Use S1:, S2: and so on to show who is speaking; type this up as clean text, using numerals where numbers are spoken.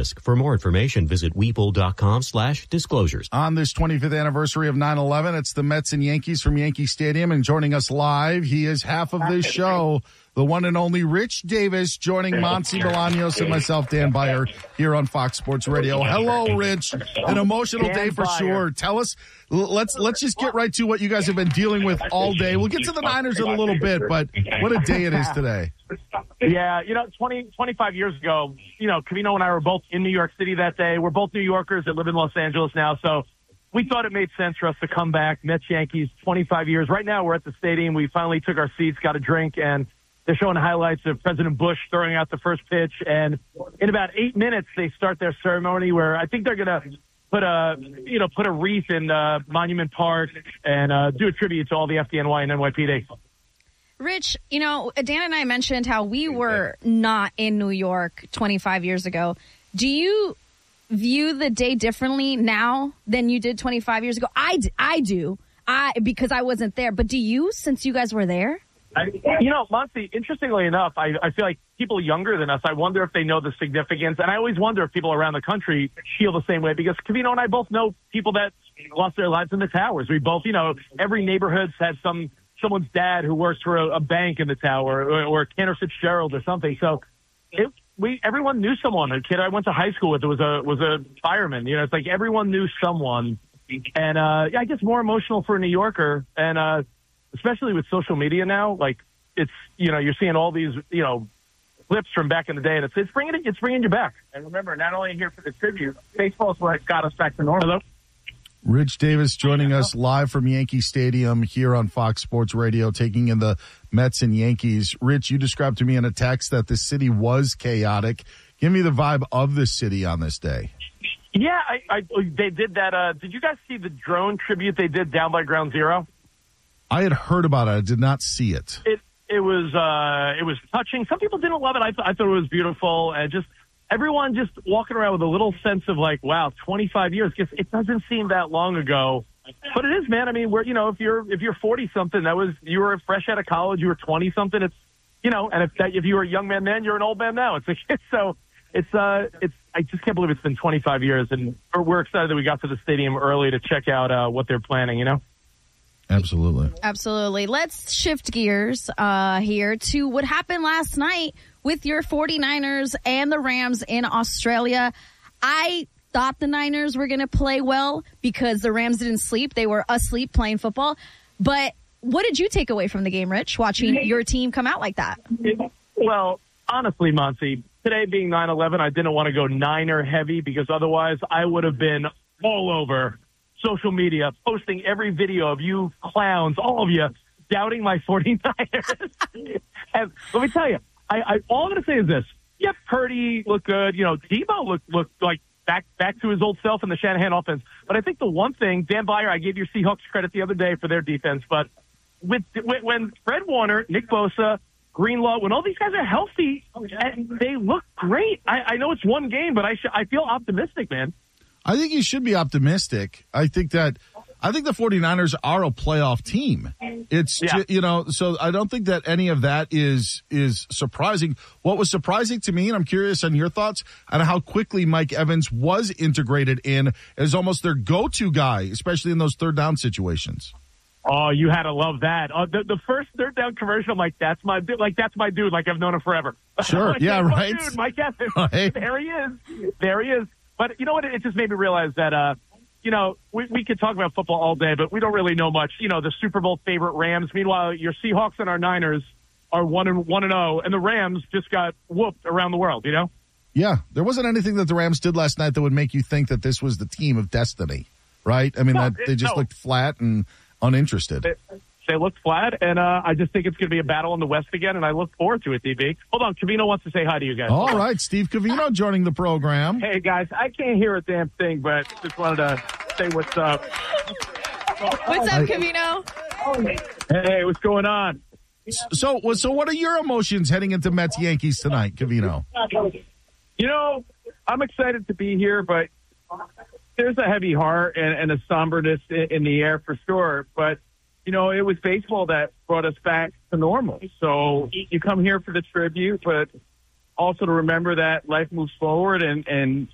S1: risk. For more information, visit webull.com/disclosures.
S2: On this 25th anniversary of 9/11, it's the Mets and Yankees from Yankee Stadium, and joining us live, he is half of this show, the one and only Rich Davis, joining Monty Bolaños and myself, Dan Beyer, here on Fox Sports Radio. Hello, Rich. An emotional day for sure. Tell us, let's just get right to what you guys have been dealing with all day. We'll get to the Niners in a little bit, but what a day it is today.
S3: Yeah, 25 years ago, Covino and I were both in New York City that day. We're both New Yorkers that live in Los Angeles now, so we thought it made sense for us to come back. Mets, Yankees, 25 years. Right now we're at the stadium. We finally took our seats, got a drink, and they're showing highlights of President Bush throwing out the first pitch. And in about 8 minutes, they start their ceremony where I think they're going to put a wreath in Monument Park and do a tribute to all the FDNY and NYPD.
S4: Rich, Dan and I mentioned how we were not in New York 25 years ago. Do you view the day differently now than you did 25 years ago? I do, because I wasn't there. But do you, since you guys were there?
S3: Monty, interestingly enough, I feel like people younger than us, I wonder if they know the significance. And I always wonder if people around the country feel the same way, because Covino and I both know people that lost their lives in the towers. We both, every neighborhood's had someone's dad who works for a bank in the tower or Cantor Fitzgerald or something. So everyone knew someone. A kid I went to high school with was a fireman. It's like everyone knew someone. And I guess more emotional for a New Yorker. And especially with social media now, like it's, you're seeing all these, clips from back in the day, and it's bringing you back. And remember, not only here for the tribute, baseball is what got us back to normal. Hello?
S2: Rich Davis joining us live from Yankee Stadium here on Fox Sports Radio, taking in the Mets and Yankees. Rich, you described to me in a text that the city was chaotic. Give me the vibe of the city on this day.
S3: Yeah, they did that. Did you guys see the drone tribute they did down by Ground Zero?
S2: I had heard about it. I did not see it.
S3: It was touching. Some people didn't love it. I thought it was beautiful, and just everyone just walking around with a little sense of like, wow, 25 years. Because it doesn't seem that long ago, but it is, man. I mean, if you're 40 something, you were fresh out of college. You were 20 something. It's and if you were a young man then, you're an old man now. I just can't believe it's been 25 years, and we're excited that we got to the stadium early to check out what they're planning.
S2: Absolutely.
S4: Let's shift gears here to what happened last night with your 49ers and the Rams in Australia. I thought the Niners were going to play well because the Rams didn't sleep. They were asleep playing football. But what did you take away from the game, Rich, watching your team come out like that?
S3: Well, honestly, Monty, today being 9/11, I didn't want to go Niner heavy because otherwise I would have been all over social media, posting every video of you clowns, all of you, doubting my 49ers. And let me tell you, all I'm going to say is this. Yeah, Purdy looked good. Debo looked like back to his old self in the Shanahan offense. But I think the one thing, Dan Beyer, I gave your Seahawks credit the other day for their defense, but when Fred Warner, Nick Bosa, Greenlaw, when all these guys are healthy, they look great. I know it's one game, but I feel optimistic, man.
S2: I think you should be optimistic. I think the 49ers are a playoff team. So I don't think that any of that is surprising. What was surprising to me, and I'm curious on your thoughts on how quickly Mike Evans was integrated in as almost their go-to guy, especially in those third down situations.
S3: Oh, you had to love that. The first third down commercial, I'm like, that's my dude. Like I've known him forever.
S2: Sure. Yeah, right.
S3: Dude, Mike Evans.
S2: Right.
S3: There he is. But you know what? It just made me realize that, we could talk about football all day, but we don't really know much. The Super Bowl favorite Rams. Meanwhile, your Seahawks and our Niners are 1-0, and the Rams just got whooped around the world,
S2: Yeah, there wasn't anything that the Rams did last night that would make you think that this was the team of destiny, right? I mean, they just looked flat and uninterested.
S3: They looked flat, and I just think it's going to be a battle in the West again, and I look forward to it, DB. Hold on, Covino wants to say hi to you guys.
S2: All right, Steve Covino joining the program.
S3: Hey, guys, I can't hear a damn thing, but just wanted to say what's up.
S4: What's up, Covino?
S3: Hey, what's going on?
S2: So what are your emotions heading into Mets-Yankees tonight, Covino?
S3: I'm excited to be here, but there's a heavy heart and a somberness in the air for sure, but it was baseball that brought us back to normal. So you come here for the tribute, but also to remember that life moves forward and